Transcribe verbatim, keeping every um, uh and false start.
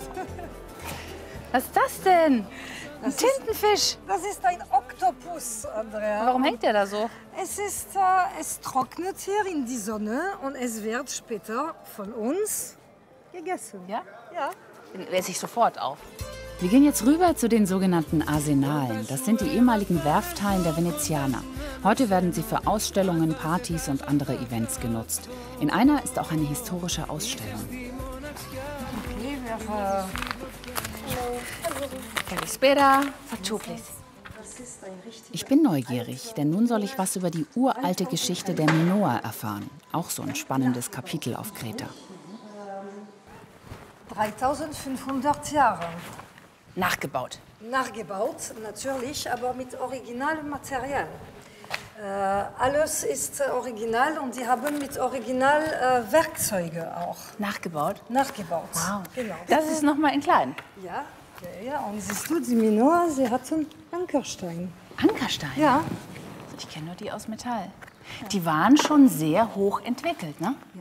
Was ist das denn? Ein Das ist- Tintenfisch. Das ist ein Oktopus, Andrea. Warum hängt der da so? Es, ist, äh, es trocknet hier in die Sonne und es wird später von uns gegessen. Ja? Ja. Den esse ich sofort auf. Wir gehen jetzt rüber zu den sogenannten Arsenalen. Das sind die ehemaligen Werfthallen der Venezianer. Heute werden sie für Ausstellungen, Partys und andere Events genutzt. In einer ist auch eine historische Ausstellung. Okay, wir, äh, Calispera, facciu, please. das ist ein richtig Ich bin neugierig, denn nun soll ich was über die uralte Geschichte der Minoa erfahren. Auch so ein spannendes Kapitel auf Kreta. dreitausendfünfhundert Jahre. Nachgebaut. Nachgebaut, natürlich, aber mit originalem Material. Äh, alles ist äh, original und die haben mit original äh, Werkzeuge auch Nachgebaut? nachgebaut. Wow. Genau. Das ist noch mal in klein. Ja, ja, ja. Und siehst du, die Minoa, sie hatten Ankerstein. Ankerstein? Ja. Ich kenne nur die aus Metall. Die waren schon sehr hoch entwickelt, ne?